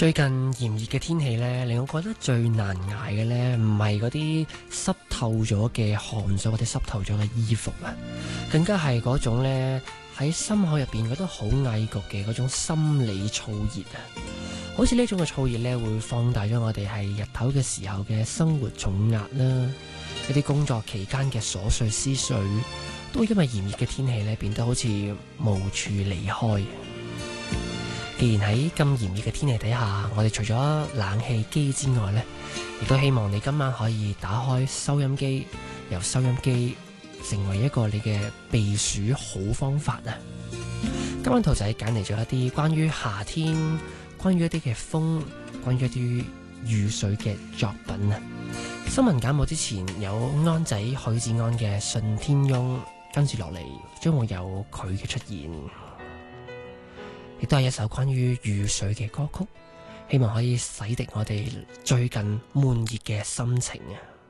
最近炎熱嘅天氣呢，令我覺得最難捱嘅呢，唔係嗰啲濕透咗嘅汗水或者濕透咗嘅衣服啊，更加係嗰種呢，喺心口入邊覺得好翳焗嘅嗰種心理燥熱啊。好似呢種嘅燥熱呢，會放大咗我哋係日頭嘅時候嘅生活重壓啦，一啲工作期間嘅瑣碎思緒，都因為炎熱嘅天氣呢，變得好似無處離開。既然喺咁炎熱嘅天氣底下，我哋除咗冷氣機之外呢，亦都希望你今晚可以打開收音機，由收音機成為一個你嘅避暑好方法啊！今晚兔仔揀嚟咗一啲關於夏天、關於一啲嘅風、關於一啲雨水嘅作品啊！新聞簡報之前有安仔許志安嘅《順天翁》，跟住落嚟將會有佢嘅出現。亦都係一首關於雨水嘅歌曲，希望可以洗滌我哋最近悶熱嘅心情啊！